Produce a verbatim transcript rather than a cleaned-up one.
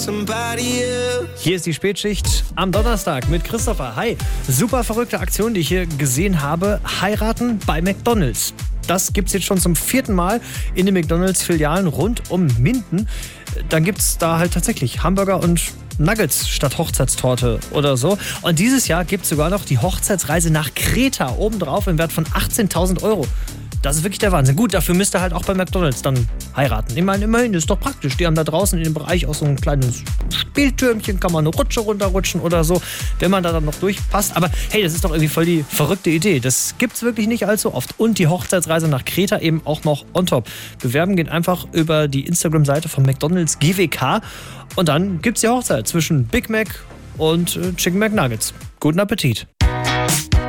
Hier ist die Spätschicht am Donnerstag mit Christopher. Hi, super verrückte Aktion, die ich hier gesehen habe. Heiraten bei McDonald's. Das gibt's jetzt schon zum vierten Mal in den McDonald's-Filialen rund um Minden. Dann gibt's da halt tatsächlich Hamburger und Nuggets statt Hochzeitstorte oder so. Und dieses Jahr gibt's sogar noch die Hochzeitsreise nach Kreta obendrauf im Wert von achtzehntausend Euro. Das ist wirklich der Wahnsinn. Gut, dafür müsst ihr halt auch bei McDonald's dann heiraten. Ich meine, immerhin, das ist doch praktisch. Die haben da draußen in dem Bereich auch so ein kleines Spieltürmchen, kann man eine Rutsche runterrutschen oder so, wenn man da dann noch durchpasst. Aber hey, das ist doch irgendwie voll die verrückte Idee. Das gibt's wirklich nicht allzu oft. Und die Hochzeitsreise nach Kreta eben auch noch on top. Bewerben geht einfach über die Instagram-Seite von McDonald's G W K und dann gibt's die Hochzeit zwischen Big Mac und äh, Chicken McNuggets. Guten Appetit.